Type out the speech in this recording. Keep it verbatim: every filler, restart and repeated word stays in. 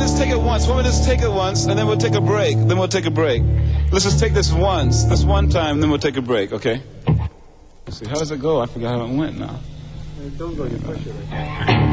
just take it once. Why don't we just take it once, and then we'll take a break. Then we'll take a break. Let's just take this once, this one time, then we'll take a break, okay? Let's see, how does it go? I forgot how it went now. Don't go, you push it right.